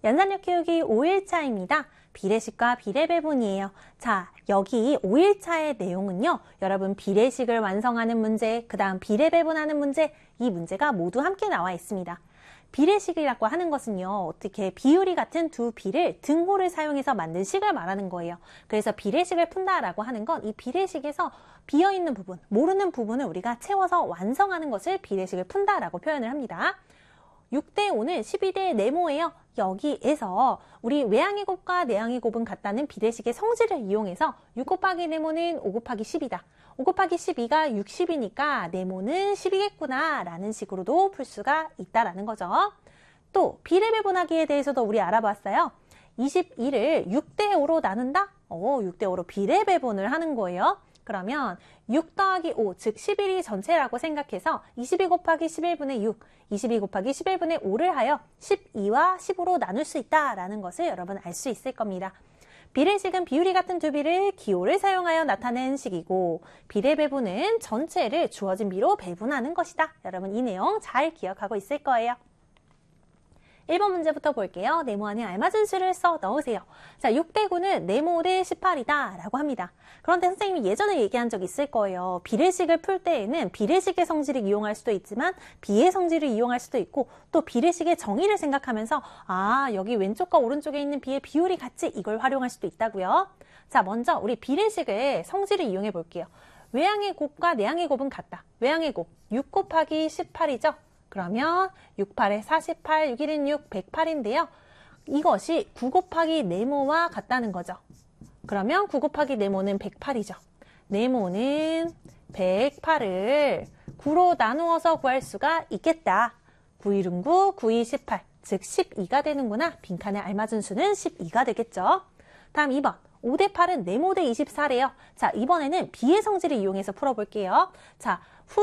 연산력 키우기 5일차입니다. 비례식과 비례배분이에요. 자, 여기 5일차의 내용은요. 여러분 비례식을 완성하는 문제, 그 다음 비례배분하는 문제, 이 문제가 모두 함께 나와 있습니다. 비례식이라고 하는 것은요. 어떻게 비율이 같은 두 비를 등호를 사용해서 만든 식을 말하는 거예요. 그래서 비례식을 푼다라고 하는 건 이 비례식에서 비어있는 부분, 모르는 부분을 우리가 채워서 완성하는 것을 비례식을 푼다라고 표현을 합니다. 6대 5는 12대 네모예요. 여기에서 우리 외항의 곱과 내항의 곱은 같다는 비례식의 성질을 이용해서 6 곱하기 네모는 5 곱하기 10이다. 5 곱하기 12가 60이니까 네모는 10이겠구나 라는 식으로도 풀 수가 있다라는 거죠. 또 비례배분하기에 대해서도 우리 알아봤어요. 21을 6대 5로 나눈다? 6대 5로 비례배분을 하는 거예요. 그러면 6 더하기 5, 즉 11이 전체라고 생각해서 22 곱하기 11분의 6, 22 곱하기 11분의 5를 하여 12와 15로 나눌 수 있다라는 것을 여러분 알 수 있을 겁니다. 비례식은 비율이 같은 두 비를 기호를 사용하여 나타낸 식이고 비례배분은 전체를 주어진 비로 배분하는 것이다. 여러분 이 내용 잘 기억하고 있을 거예요. 1번 문제부터 볼게요. 네모 안에 알맞은 수를 써 넣으세요. 자, 6대 9는 네모 대 18이다 라고 합니다. 그런데 선생님이 예전에 얘기한 적 있을 거예요. 비례식을 풀 때에는 비례식의 성질을 이용할 수도 있지만 비의 성질을 이용할 수도 있고 또 비례식의 정의를 생각하면서 여기 왼쪽과 오른쪽에 있는 비의 비율이 같이 이걸 활용할 수도 있다고요. 자, 먼저 우리 비례식의 성질을 이용해 볼게요. 외항의 곱과 내항의 곱은 같다. 외항의 곱 6 곱하기 18이죠. 그러면 6, 8에 48, 6, 1은 6, 108인데요. 이것이 9 곱하기 네모와 같다는 거죠. 그러면 9 곱하기 네모는 108이죠. 네모는 108을 9로 나누어서 구할 수가 있겠다. 9, 1은 9, 9, 2, 18, 즉 12가 되는구나. 빈칸에 알맞은 수는 12가 되겠죠. 다음 2번. 5대 8은 네모 대 24래요. 자, 이번에는 비의 성질을 이용해서 풀어볼게요. 자,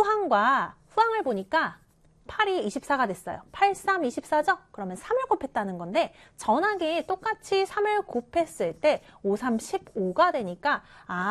후항을 보니까 8이 24가 됐어요. 8, 3, 24죠? 그러면 3을 곱했다는 건데 전항에 똑같이 3을 곱했을 때 5, 3, 15가 되니까